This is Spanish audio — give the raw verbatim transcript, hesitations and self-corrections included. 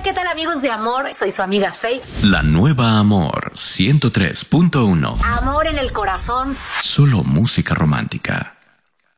¿qué tal amigos de Amor? Soy su amiga Faye. La nueva Amor ciento tres punto uno. Amor en el corazón. Solo música romántica.